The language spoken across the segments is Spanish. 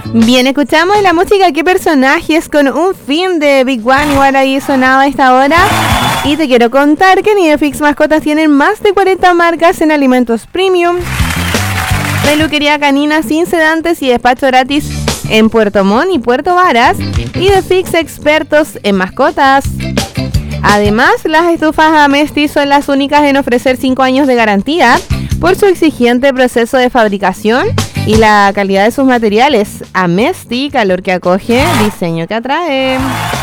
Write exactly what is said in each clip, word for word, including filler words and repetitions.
Bien, escuchamos la música ¿Qué personajes? Con un fin de Big One, igual ahí sonaba a esta hora. Y te quiero contar que Nidefix Mascotas tienen más de cuarenta marcas en alimentos premium, peluquería canina sin sedantes y despacho gratis en Puerto Montt y Puerto Varas. Y Nidefix expertos en mascotas. Además, las estufas Amesti son las únicas en ofrecer cinco años de garantía por su exigente proceso de fabricación y la calidad de sus materiales. Amesti, calor que acoge, diseño que atrae.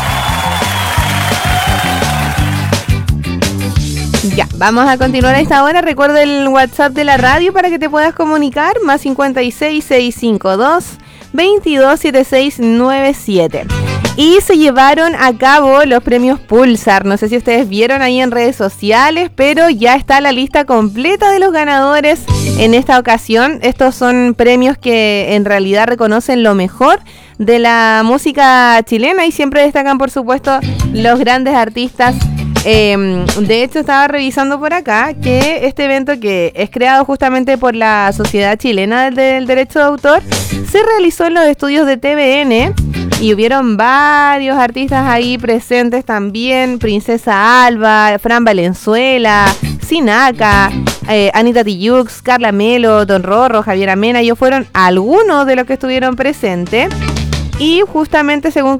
Ya, vamos a continuar a esta hora. Recuerda el WhatsApp de la radio para que te puedas comunicar. Más cincuenta y seis, seiscientos cincuenta y dos, veintidós, setenta y seis noventa y siete. Y se llevaron a cabo los premios Pulsar. No sé si ustedes vieron ahí en redes sociales, pero ya está la lista completa de los ganadores en esta ocasión. Estos son premios que en realidad reconocen lo mejor de la música chilena y siempre destacan, por supuesto, los grandes artistas. Eh, de hecho, estaba revisando por acá que este evento, que es creado justamente por la Sociedad Chilena del, del Derecho de Autor, se realizó en los estudios de T V N y hubieron varios artistas ahí presentes también. Princesa Alba, Fran Valenzuela, Sinaka, eh, Anita Tijoux, Carla Melo, Don Rorro, Javier Amena. Ellos fueron algunos de los que estuvieron presentes. Y justamente según